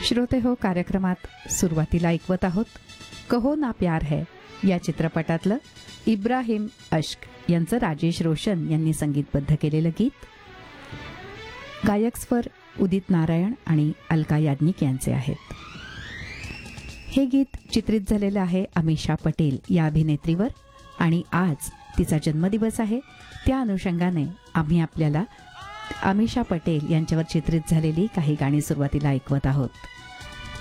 श्रोते हो, कार्यक्रमात सुरुवातीला ऐकवत आहोत कहो ना प्यार है या चित्रपटातलं इब्राहिम अश्क यांचं राजेश रोशन यांनी संगीतबद्ध केलेलं गीत. गायक स्वर उदित नारायण आणि अलका याज्ञिक यांचे आहेत. हे गीत चित्रित झालेलं आहे अमीषा पटेल या अभिनेत्रीवर आणि आज तिचा जन्मदिवस आहे. त्या अनुषंगाने आम्ही आपल्याला अमीषा पटेल यांच्यावर चित्रित झालेली काही गाणी सुरुवातीला ऐकवत आहोत.